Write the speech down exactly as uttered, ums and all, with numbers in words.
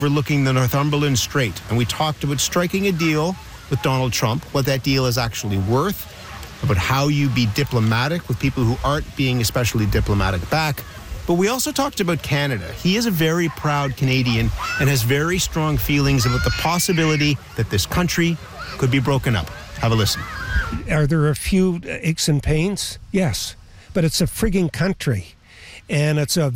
overlooking the Northumberland Strait, and we talked about striking a deal with Donald Trump, what that deal is actually worth, about how you be diplomatic with people who aren't being especially diplomatic back. But we also talked about Canada. He is a very proud Canadian and has very strong feelings about the possibility that this country could be broken up. Have a listen. Are there a few aches and pains? Yes. But it's a frigging country. And it's a